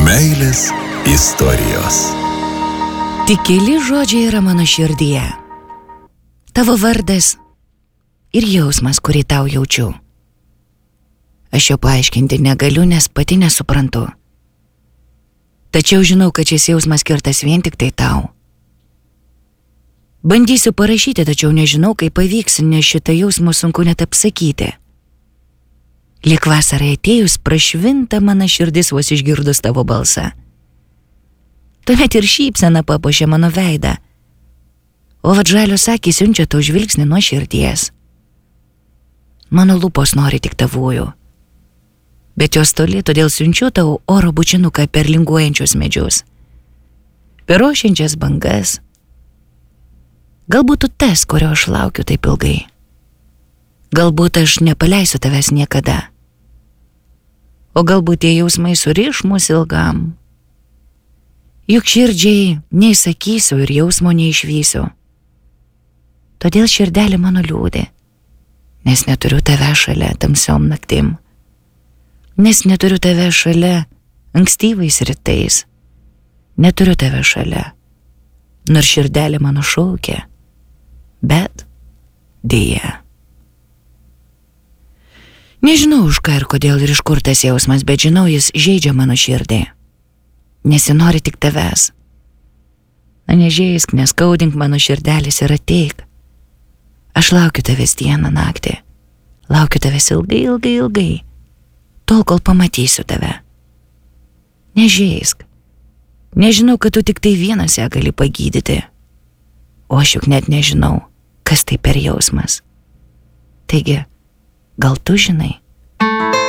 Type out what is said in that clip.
Meilės istorijos. Tik keli žodžiai yra mano širdyje. Tavo vardas ir jausmas, kurį tau jaučiu. Aš jo paaiškinti negaliu, nes pati nesuprantu. Tačiau žinau, kad šis jausmas skirtas vien tik tai tau. Bandysiu parašyti, tačiau nežinau, kaip pavyks, nes šitą jausmą sunku net apsakyti. Lyg vasarai atėjus prašvinta mano širdis vos išgirdus tavo balsą. Tuomet ir šypsena papuošė mano veidą, o žalios akys siunčia tau žvilgsnį nuo širdies. Mano lūpos nori tik tavųjų, bet jos toli, todėl siunčiu tau oro bučinuką per linguojančius medžius, per ošiančias bangas. Galbūt tu tas, kurio aš laukiu taip ilgai. Galbūt aš nepaleisiu tavęs niekada. O galbūt tie jausmai suriš mus ilgam. Juk širdžiai neįsakysiu ir jausmo neišvysiu. Todėl širdelė mano liūdi, nes neturiu tave šalia tamsiom naktim. Nes neturiu tave šalia ankstyvais rytais. Neturiu tave šalia, nors širdelė mano šaukia, bet dėja. Nežinau už ką ir kodėl ir iš kur tas jausmas, bet žinau, jis žeidžia mano širdį. Nesinori tik tavęs. Na nežeisk, neskaudink mano širdelis ir ateik. Aš laukiu tavęs dieną naktį. Laukiu tavęs ilgai, ilgai, ilgai. Tol, kol pamatysiu tave. Nežeisk. Nežinau, kad tu tik tai vienas ją gali pagydyti. O aš juk net nežinau, kas tai per jausmas. Taigi, gal tu žinai?